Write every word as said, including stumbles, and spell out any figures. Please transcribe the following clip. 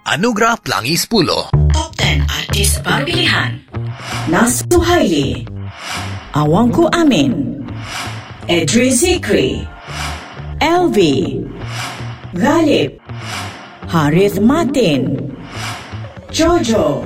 Anugerah Pelangi sepuluh. Top sepuluh artis baru pilihan. Nasuhaili, Awangku Amin, Edris Zikri, L V, Ghalib, Harith Martin, Jojo,